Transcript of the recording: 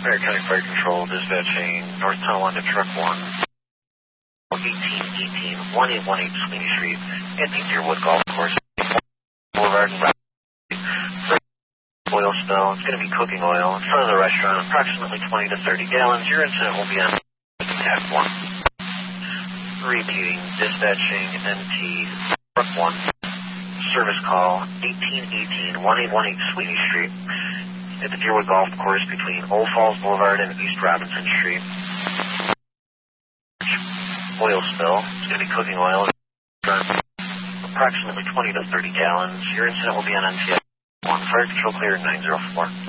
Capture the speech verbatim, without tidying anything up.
Marion County Fire Control, dispatching North Tunnel onto Truck one, eighteen eighteen, eighteen eighteen Sweeney Street, at the Deerwood Golf Course, Boulevard and Route. Oil spill. It's going to be cooking oil in front of the restaurant, approximately twenty to thirty gallons. Your incident will be on task one. Repeating, dispatching N T Truck one, service call eighteen eighteen, eighteen eighteen Sweeney Street, at the Deerwood Golf Course between Old Falls Boulevard and East Robinson Street. Oil spill. It's going to be cooking oil in front of the restaurant, approximately twenty to thirty gallons. Your incident will be on N T one. Fire Control clear nine zero four.